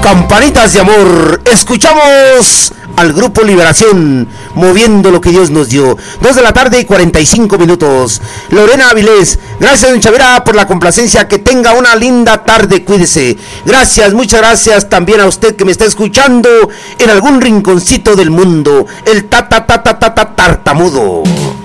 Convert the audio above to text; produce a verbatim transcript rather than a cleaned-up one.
Campanitas de amor. Escuchamos al Grupo Liberación, moviendo lo que Dios nos dio. Dos de la tarde y cuarenta y cinco minutos. Lorena Avilés, gracias, don Chavira, por la complacencia. Que tenga una linda tarde, cuídese. Gracias, muchas gracias también a usted que me está escuchando en algún rinconcito del mundo. El ta ta ta ta ta ta tartamudo.